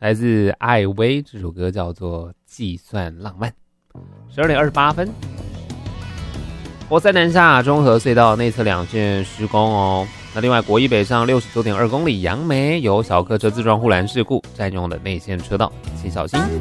来自艾薇，这首歌叫做《计算浪漫》。12点28分，活塞南下中和隧道内侧2线施工哦。那另外国一北上69.2公里杨梅有小客车自撞护栏事故，占用了内线车道，请小心。